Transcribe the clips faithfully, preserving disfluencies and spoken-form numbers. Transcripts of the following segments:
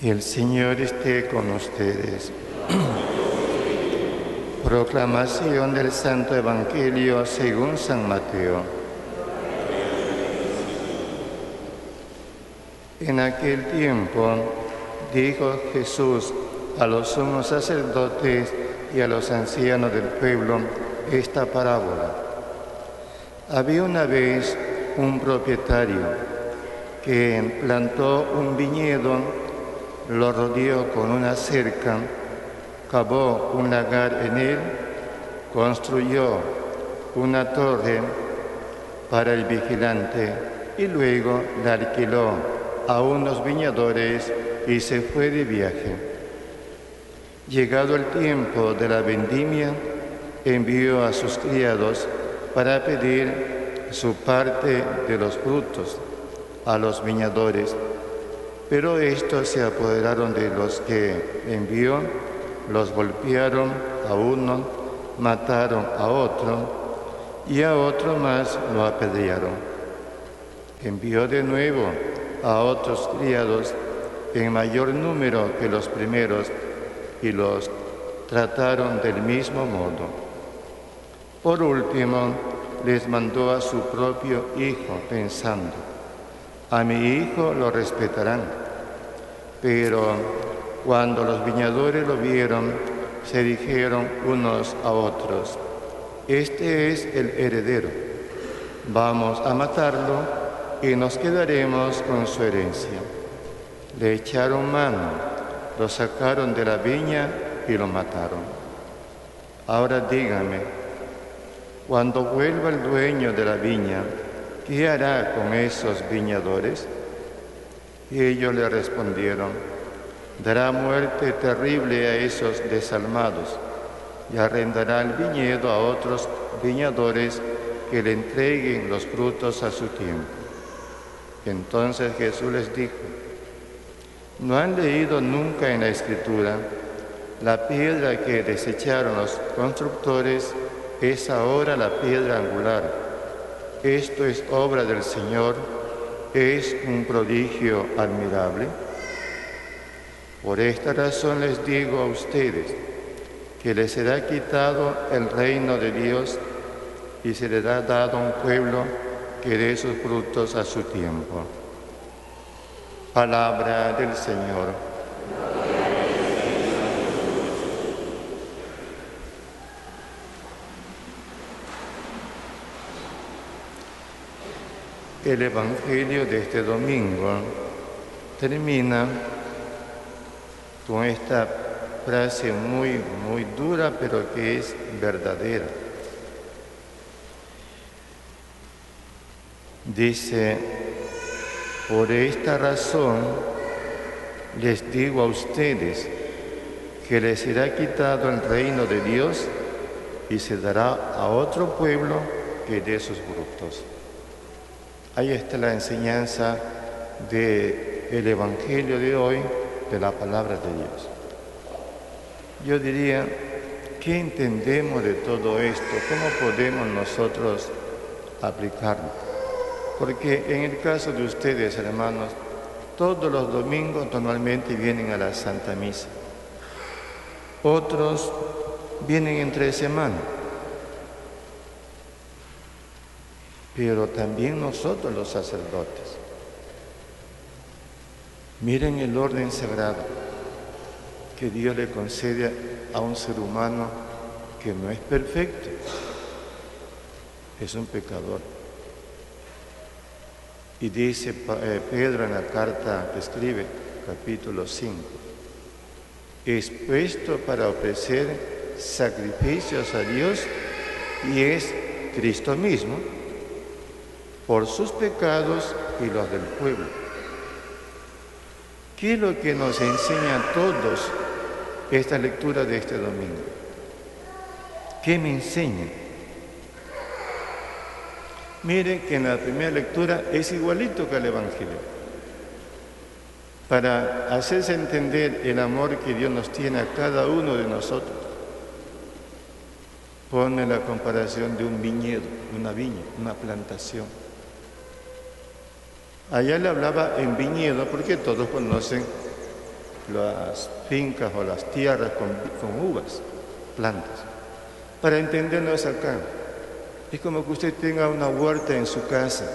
El Señor esté con ustedes. Proclamación del Santo Evangelio según San Mateo. En aquel tiempo dijo Jesús a los sumos sacerdotes y a los ancianos del pueblo esta parábola. Había una vez un propietario que plantó un viñedo, lo rodeó con una cerca, cavó un lagar en él, construyó una torre para el vigilante y luego la alquiló a unos viñadores y se fue de viaje. Llegado el tiempo de la vendimia, envió a sus criados para pedir su parte de los frutos a los viñadores. Pero estos se apoderaron de los que envió, los golpearon a uno, mataron a otro y a otro más lo apedrearon. Envió de nuevo a otros criados en mayor número que los primeros y los trataron del mismo modo. Por último, les mandó a su propio hijo pensando: a mi hijo lo respetarán. Pero cuando los viñadores lo vieron, se dijeron unos a otros: este es el heredero, vamos a matarlo y nos quedaremos con su herencia. Le echaron mano, lo sacaron de la viña y lo mataron. Ahora díganme, cuando vuelva el dueño de la viña, ¿qué hará con esos viñadores? Y ellos le respondieron: dará muerte terrible a esos desalmados y arrendará el viñedo a otros viñadores que le entreguen los frutos a su tiempo. Entonces Jesús les dijo: ¿no han leído nunca en la Escritura? La piedra que desecharon los constructores es ahora la piedra angular. Esto es obra del Señor, es un prodigio admirable. Por esta razón les digo a ustedes que les será quitado el reino de Dios y se les ha dado un pueblo que dé sus frutos a su tiempo. Palabra del Señor. El Evangelio de este domingo termina con esta frase muy, muy dura, pero que es verdadera. Dice: por esta razón les digo a ustedes que les será quitado el reino de Dios y se dará a otro pueblo que dé sus frutos. Ahí está la enseñanza del Evangelio de hoy, de la palabra de Dios. Yo diría, ¿qué entendemos de todo esto? ¿Cómo podemos nosotros aplicarlo? Porque en el caso de ustedes, hermanos, todos los domingos normalmente vienen a la Santa Misa. Otros vienen entre semana. Pero también nosotros los sacerdotes. Miren el orden sagrado que Dios le concede a un ser humano que no es perfecto, es un pecador. Y dice Pedro en la carta que escribe, capítulo cinco, es puesto para ofrecer sacrificios a Dios y es Cristo mismo por sus pecados y los del pueblo. ¿Qué es lo que nos enseña a todos esta lectura de este domingo? ¿Qué me enseña? Miren que en la primera lectura es igualito que el Evangelio. Para hacerse entender el amor que Dios nos tiene a cada uno de nosotros, pone la comparación de un viñedo, una viña, una plantación. Allá le hablaba en viñedo porque todos conocen las fincas o las tierras con, con uvas, plantas. Para entendernos acá, es como que usted tenga una huerta en su casa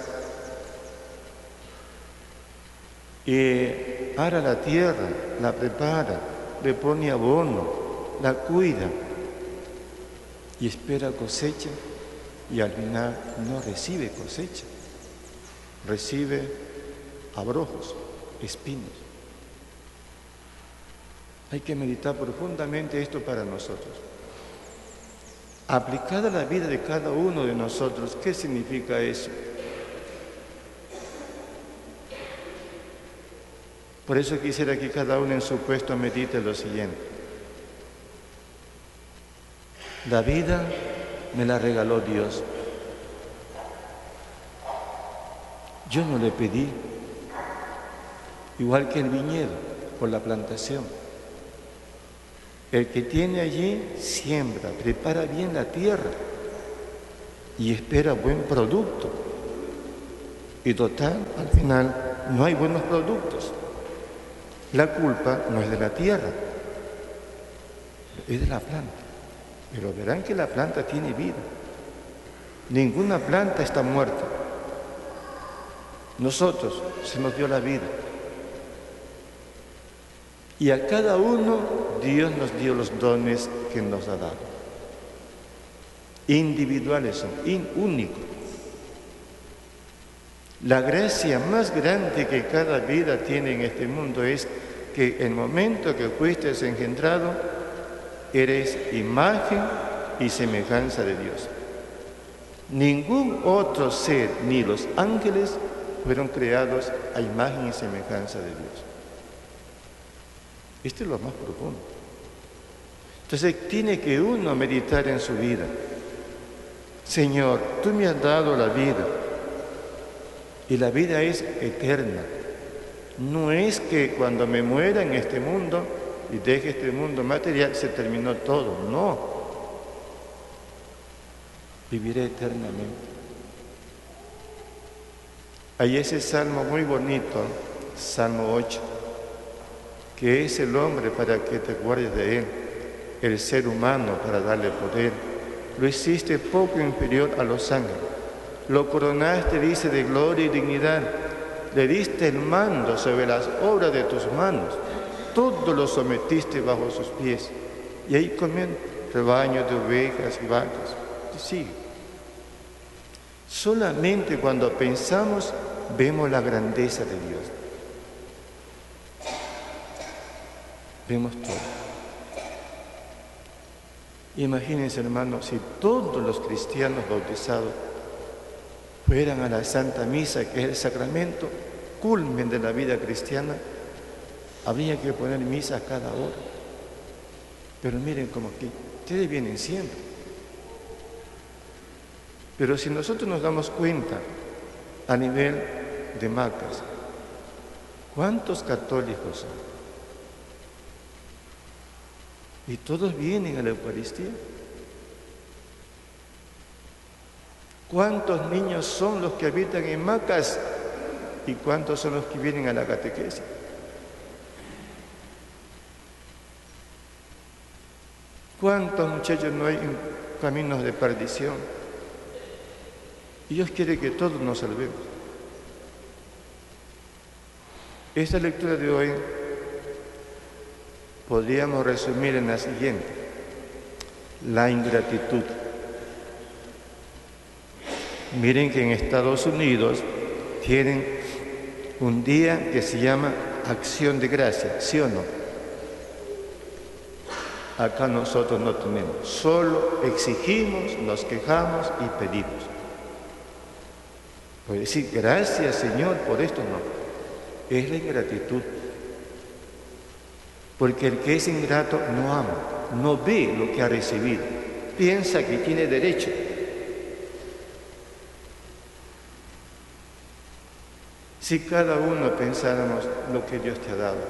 y ara la tierra, la prepara, le pone abono, la cuida y espera cosecha, y al final no recibe cosecha, recibe abrojos, espinos. Hay que meditar profundamente esto para nosotros. Aplicada a la vida de cada uno de nosotros, ¿qué significa eso? Por eso quisiera que cada uno en su puesto medite lo siguiente. La vida me la regaló Dios. Yo no le pedí, igual que el viñedo por la plantación. El que tiene allí siembra, prepara bien la tierra y espera buen producto. Y total, al final, no hay buenos productos. La culpa no es de la tierra, es de la planta. Pero verán que la planta tiene vida. Ninguna planta está muerta. Nosotros se nos dio la vida. Y a cada uno Dios nos dio los dones que nos ha dado. Individuales son, in, únicos. La gracia más grande que cada vida tiene en este mundo es que el momento que fuiste engendrado, eres imagen y semejanza de Dios. Ningún otro ser, ni los ángeles, fueron creados a imagen y semejanza de Dios. Esto es lo más profundo. Entonces tiene que uno meditar en su vida. Señor, tú me has dado la vida. Y la vida es eterna. No es que cuando me muera en este mundo y deje este mundo material se terminó todo. No. Viviré eternamente. Hay ese salmo muy bonito, Salmo ocho, que es el hombre para que te guardes de él, el ser humano para darle poder. Lo hiciste poco inferior a los ángeles. Lo coronaste, dice, de gloria y dignidad. Le diste el mando sobre las obras de tus manos. Todo lo sometiste bajo sus pies. Y ahí comen rebaños de ovejas y vacas. Y sigue. Solamente cuando pensamos, vemos la grandeza de Dios. Vemos todo. Imagínense, hermanos, si todos los cristianos bautizados fueran a la Santa Misa, que es el sacramento culmen de la vida cristiana, habría que poner misa cada hora. Pero miren como aquí, ustedes vienen siempre. Pero si nosotros nos damos cuenta a nivel de Macas, ¿cuántos católicos son? Y todos vienen a la Eucaristía. ¿Cuántos niños son los que habitan en Macas? ¿Y cuántos son los que vienen a la catequesis? ¿Cuántos muchachos no hay en caminos de perdición? Y Dios quiere que todos nos salvemos. Esta lectura de hoy podríamos resumir en la siguiente: la ingratitud. Miren que en Estados Unidos tienen un día que se llama Acción de Gracia, ¿sí o no? Acá nosotros no tenemos, solo exigimos, nos quejamos y pedimos. Puede decir, gracias Señor por esto, no. Es la ingratitud. Porque el que es ingrato no ama, no ve lo que ha recibido, piensa que tiene derecho. Si cada uno pensáramos lo que Dios te ha dado.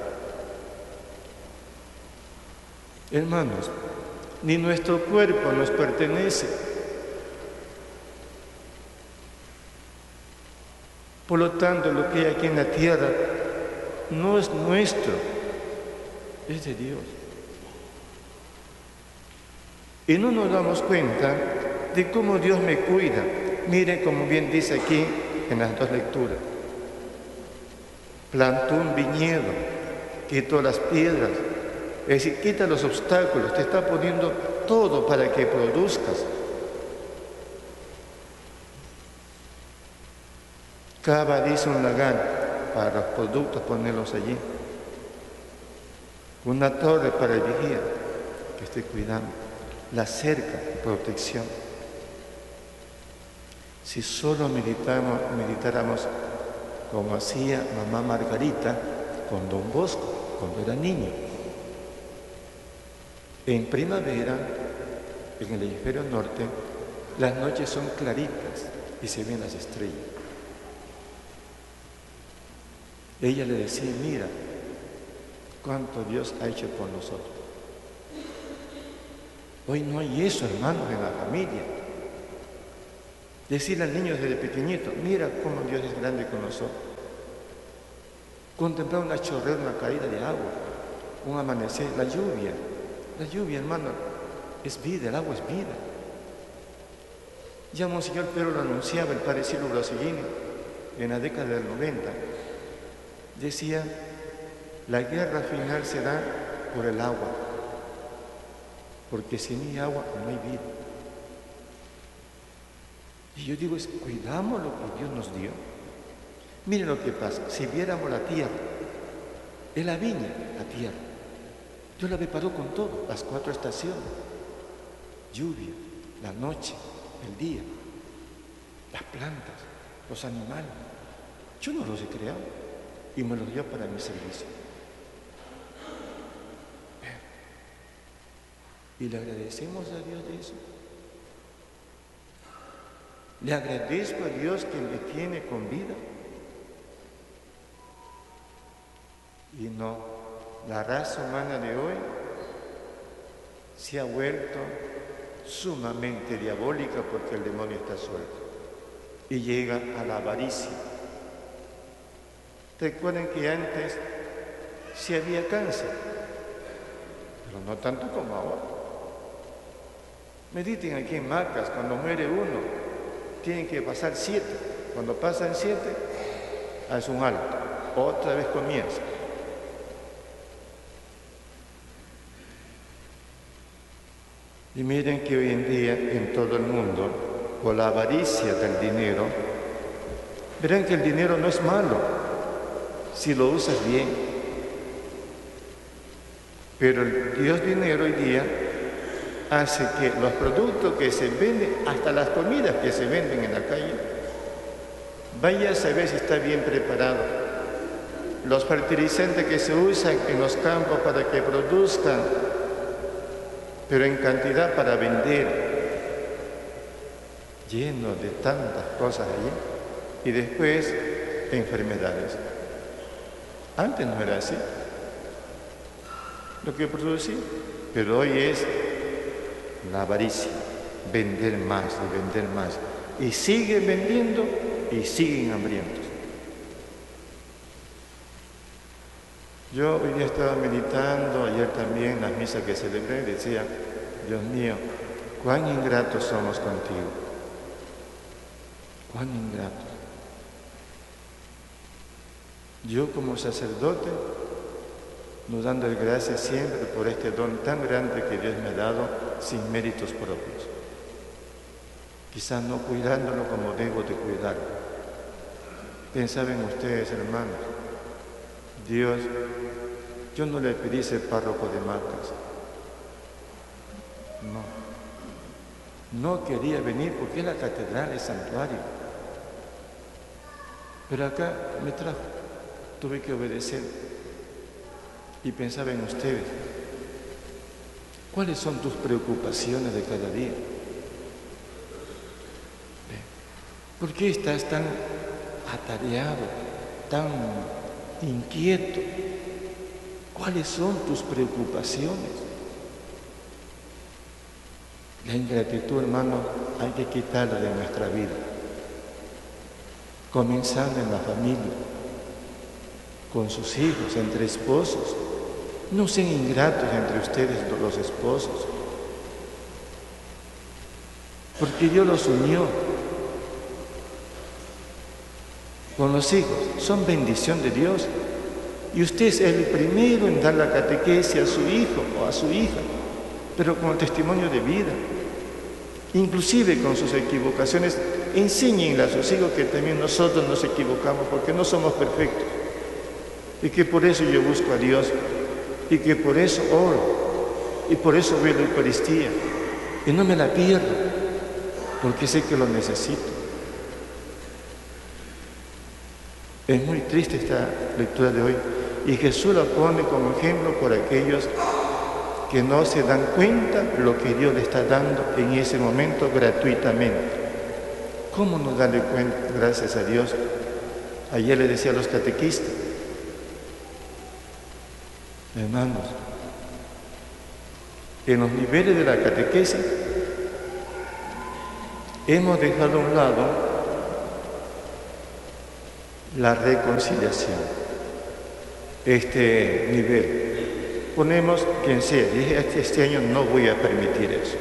Hermanos, ni nuestro cuerpo nos pertenece. Por lo tanto, lo que hay aquí en la tierra no es nuestro. es de Dios. Y no nos damos cuenta de cómo Dios me cuida. Miren como bien dice aquí en las dos lecturas. Plantó un viñedo, quitó las piedras, es decir, quita los obstáculos, te está poniendo todo para que produzcas. Cava, dice, un lagar para los productos, ponerlos allí. Una torre para el vigía, que esté cuidando. La cerca, protección. Si solo meditamos, meditáramos como hacía mamá Margarita con Don Bosco cuando era niño. En primavera, en el hemisferio norte, las noches son claritas y se ven las estrellas. Ella le decía, mira, cuánto Dios ha hecho por nosotros. Hoy no hay eso, hermanos, en la familia. Decirle al niño desde pequeñito, mira cómo Dios es grande con nosotros. Contemplar una chorrera, una caída de agua, un amanecer, la lluvia. La lluvia, hermano, es vida, el agua es vida. Ya Monseñor Pero lo anunciaba, el padre Silvio Brasillini, en la década del noventa. Decía, la guerra final será por el agua, porque sin hay agua no hay vida. Y yo digo, es, cuidamos lo que Dios nos dio. Miren lo que pasa, si viéramos la tierra, en la viña, la tierra, Dios la preparó con todo, las cuatro estaciones, lluvia, la noche, el día, las plantas, los animales. Yo no los he creado y me los dio para mi servicio. Y le agradecemos a Dios de eso. Le agradezco a Dios que me tiene con vida. Y no, la raza humana de hoy se ha vuelto sumamente diabólica porque el demonio está suelto y llega a la avaricia. Recuerden que antes sí había cáncer, pero no tanto como ahora. Mediten aquí en Macas, cuando muere uno, tienen que pasar siete. Cuando pasan siete, es un alto. Otra vez comienza. Y miren que hoy en día, en todo el mundo, por la avaricia del dinero, verán que el dinero no es malo, si lo usas bien. Pero el Dios dinero hoy día hace que los productos que se venden, hasta las comidas que se venden en la calle, vaya a saber si está bien preparado. Los fertilizantes que se usan en los campos para que produzcan, pero en cantidad para vender, lleno de tantas cosas allí, y después enfermedades. Antes no era así, lo que producía, pero hoy es la avaricia, vender más y vender más, y siguen vendiendo y siguen hambrientos. Yo hoy día estaba meditando, ayer también en las misas que celebré, decía, Dios mío, cuán ingratos somos contigo, cuán ingratos. Yo como sacerdote, no dando gracias siempre por este don tan grande que Dios me ha dado sin méritos propios. Quizás no cuidándolo como debo de cuidarlo. Pensaba en ustedes, hermanos. Dios, yo no le pedí ser párroco de Macas. No. No quería venir porque es la catedral, es santuario. Pero acá me trajo. Tuve que obedecer. Y pensaba en ustedes. ¿Cuáles son tus preocupaciones de cada día? ¿Por qué estás tan atareado, tan inquieto? ¿Cuáles son tus preocupaciones? La ingratitud, hermano, hay que quitarla de nuestra vida. Comenzando en la familia, con sus hijos, entre esposos. No sean ingratos entre ustedes los esposos, porque Dios los unió con los hijos. Son bendición de Dios. Y usted es el primero en dar la catequesis a su hijo o a su hija, pero con testimonio de vida. Inclusive con sus equivocaciones, enséñenle a sus hijos que también nosotros nos equivocamos, porque no somos perfectos. Y que por eso yo busco a Dios, y que por eso oro, y por eso veo la Eucaristía, y no me la pierdo, porque sé que lo necesito. Es muy triste esta lectura de hoy, y Jesús la pone como ejemplo por aquellos que no se dan cuenta lo que Dios le está dando en ese momento gratuitamente. ¿Cómo no darle cuenta? Gracias a Dios. Ayer le decía a los catequistas, hermanos, en los niveles de la catequesis hemos dejado a un lado la reconciliación. Este nivel, ponemos quien sea, dije este año no voy a permitir eso.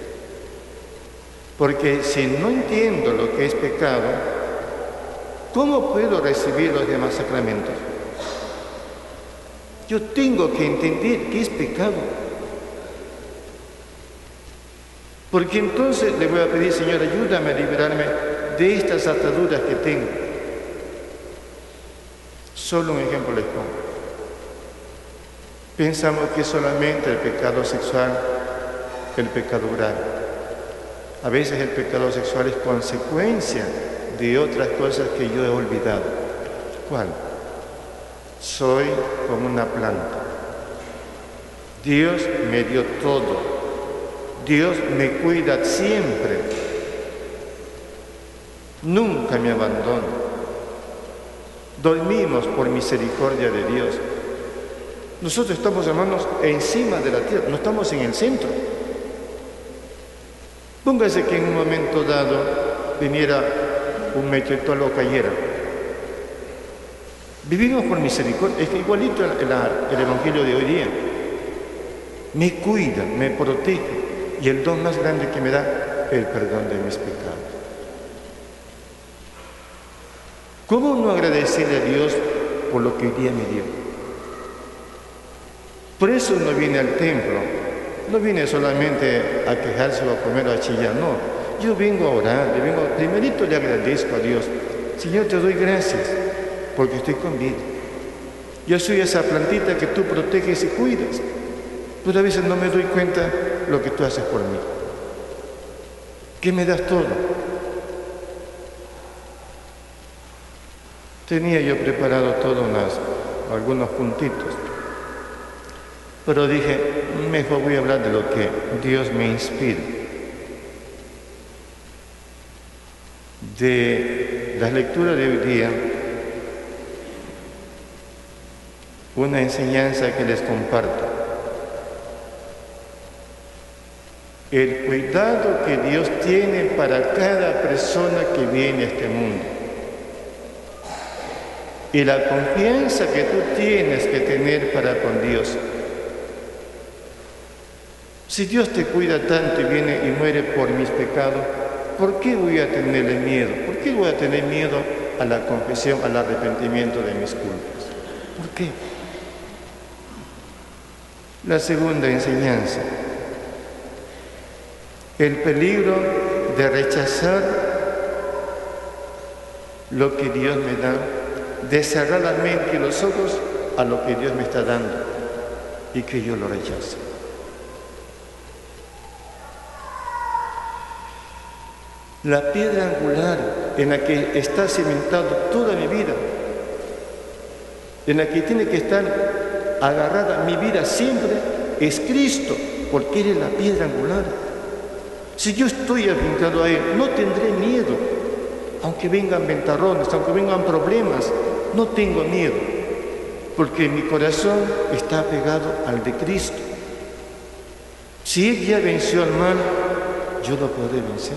Porque si no entiendo lo que es pecado, ¿cómo puedo recibir los demás sacramentos? Yo tengo que entender qué es pecado. Porque entonces le voy a pedir, Señor, ayúdame a liberarme de estas ataduras que tengo. Solo un ejemplo les pongo. Pensamos que solamente el pecado sexual es el pecado grave. A veces el pecado sexual es consecuencia de otras cosas que yo he olvidado. ¿Cuál? Soy como una planta. Dios me dio todo. Dios me cuida siempre. Nunca me abandona. Dormimos por misericordia de Dios. Nosotros estamos, hermanos, encima de la tierra, no estamos en el centro. Póngase que en un momento dado viniera un meteorito, lo cayera. Vivimos por misericordia, es igualito el, el, el Evangelio de hoy día. Me cuida, me protege, y el don más grande que me da, el perdón de mis pecados. ¿Cómo no agradecerle a Dios por lo que hoy día me dio? Por eso uno viene al templo, no viene solamente a quejarse o a comer o a chillar, no. Yo vengo a orar, yo vengo, primerito le agradezco a Dios. Señor, te doy gracias porque estoy con vida. Yo soy esa plantita que tú proteges y cuidas, pero a veces no me doy cuenta lo que tú haces por mí. Que me das todo. Tenía yo preparado todo unas, algunos puntitos, pero dije, mejor voy a hablar de lo que Dios me inspira. De las lecturas de hoy día, una enseñanza que les comparto. El cuidado que Dios tiene para cada persona que viene a este mundo. Y la confianza que tú tienes que tener para con Dios. Si Dios te cuida tanto y viene y muere por mis pecados, ¿por qué voy a tenerle miedo? ¿Por qué voy a tener miedo a la confesión, al arrepentimiento de mis culpas? ¿Por qué? La segunda enseñanza. El peligro de rechazar lo que Dios me da, de cerrar la mente y los ojos a lo que Dios me está dando y que yo lo rechace. La piedra angular en la que está cimentado toda mi vida, en la que tiene que estar agarrada mi vida siempre, es Cristo, porque Él es la piedra angular. Si yo estoy afincado a Él, no tendré miedo, aunque vengan ventarrones, aunque vengan problemas, no tengo miedo, porque mi corazón está pegado al de Cristo. Si Él ya venció al mal, yo lo podré vencer.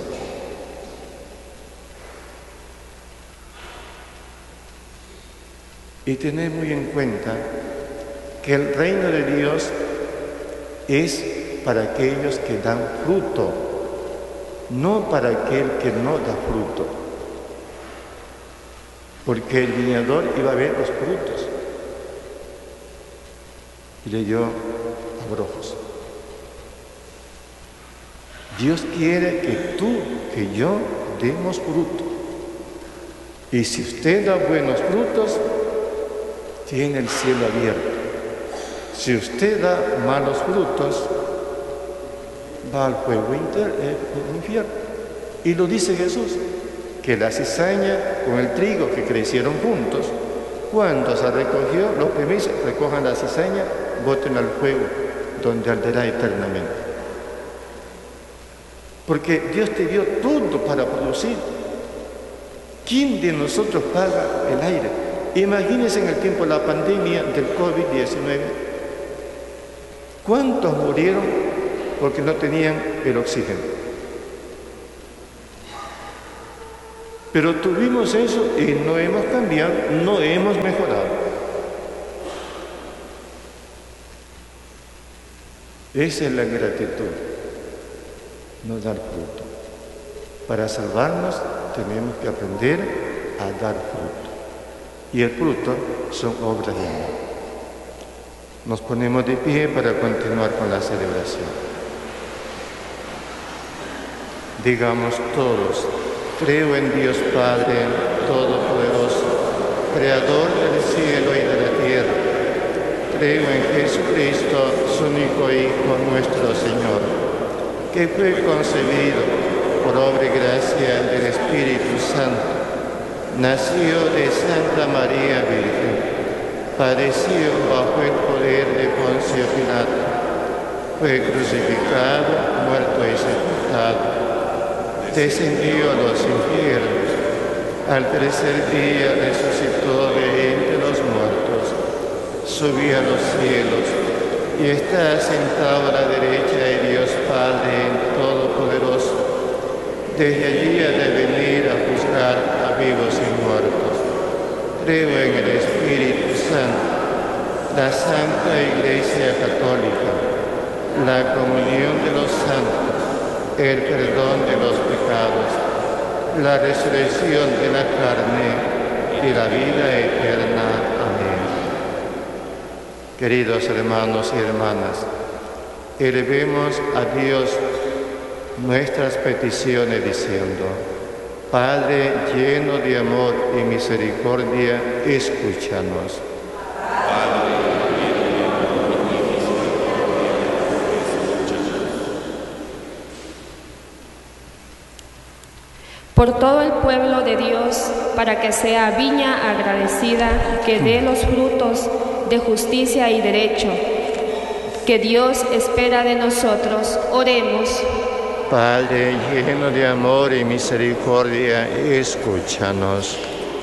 Y tener muy en cuenta que el reino de Dios es para aquellos que dan fruto, no para aquel que no da fruto. Porque el viñador iba a ver los frutos y le dio abrojos. Dios quiere que tú, que yo, demos fruto. Y si usted da buenos frutos, tiene el cielo abierto. Si usted da malos frutos, va al fuego inter, eh, infierno. Y lo dice Jesús, que la cizaña con el trigo que crecieron juntos, cuando se recogió, los primeros recojan la cizaña, boten al fuego, donde arderá eternamente. Porque Dios te dio todo para producir. ¿Quién de nosotros paga el aire? Imagínense en el tiempo de la pandemia del COVID diecinueve, ¿cuántos murieron porque no tenían el oxígeno? Pero tuvimos eso y no hemos cambiado, no hemos mejorado. Esa es la gratitud, no dar fruto. Para salvarnos tenemos que aprender a dar fruto. Y el fruto son obras de amor. Nos ponemos de pie para continuar con la celebración. Digamos todos: creo en Dios Padre Todopoderoso, Creador del cielo y de la tierra. Creo en Jesucristo, su único Hijo, nuestro Señor, que fue concebido por obra y gracia del Espíritu Santo. Nació de Santa María Virgen, padeció bajo el poder de Poncio Pilato, fue crucificado, muerto y sepultado. Descendió a los infiernos, al tercer día resucitó de entre los muertos, subió a los cielos y está sentado a la derecha de Dios Padre Todopoderoso. Desde allí ha de venir a juzgar a vivos y muertos. Creo en el Espíritu Santo, la Santa Iglesia Católica, la comunión de los santos, el perdón de los pecados, la resurrección de la carne y la vida eterna. Amén. Queridos hermanos y hermanas, elevemos a Dios nuestras peticiones diciendo: Padre lleno de amor y misericordia, escúchanos. Por todo el pueblo de Dios, para que sea viña agradecida, que dé los frutos de justicia y derecho, que Dios espera de nosotros. Oremos. Padre lleno de amor y misericordia, escúchanos.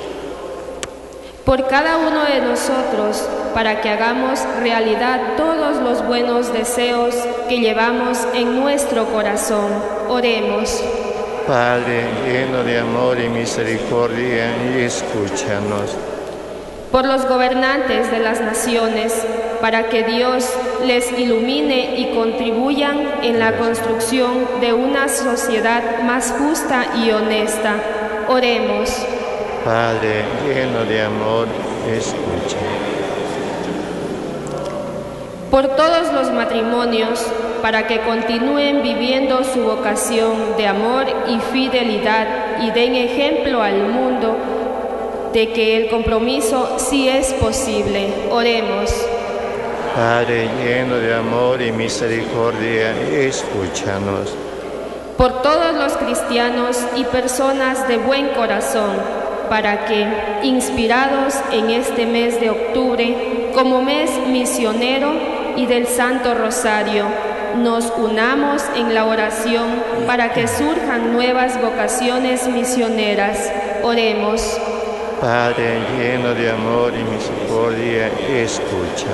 Por cada uno de nosotros, para que hagamos realidad todos los buenos deseos que llevamos en nuestro corazón. Oremos. Padre lleno de amor y misericordia, escúchanos. Por los gobernantes de las naciones, para que Dios les ilumine y contribuyan en la construcción de una sociedad más justa y honesta. Oremos. Padre lleno de amor, escúchanos. Por todos los matrimonios, para que continúen viviendo su vocación de amor y fidelidad y den ejemplo al mundo de que el compromiso sí es posible. Oremos. Padre lleno de amor y misericordia, escúchanos. Por todos los cristianos y personas de buen corazón, para que, inspirados en este mes de octubre, como mes misionero y del Santo Rosario, nos unamos en la oración para que surjan nuevas vocaciones misioneras. Oremos. Padre lleno de amor y misericordia, escucha.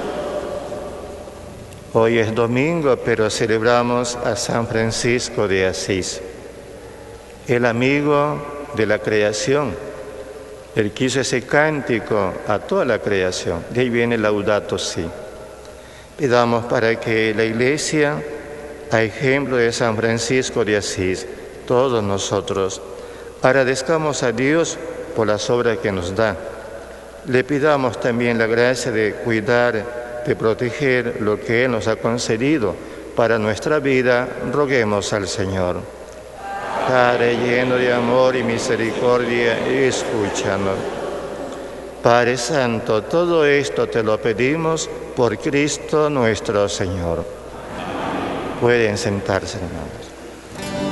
Hoy es domingo, pero celebramos a San Francisco de Asís, el amigo de la creación, Él quiso ese cántico a toda la creación. De ahí viene Laudato Si. Pidamos para que la Iglesia, a ejemplo de San Francisco de Asís, todos nosotros, agradezcamos a Dios por las obras que nos da. Le pidamos también la gracia de cuidar, de proteger lo que Él nos ha concedido para nuestra vida. Roguemos al Señor. Padre lleno de amor y misericordia, escúchanos. Padre Santo, todo esto te lo pedimos por Cristo nuestro Señor. Pueden sentarse, hermanos.